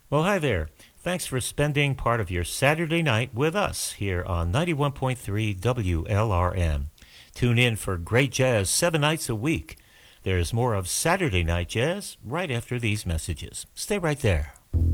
Well, hi there. Thanks for spending part of your Saturday night with us here on 91.3 WLRM. Tune in for great jazz 7 nights a week. There's more of Saturday Night Jazz right after these messages. Stay right there.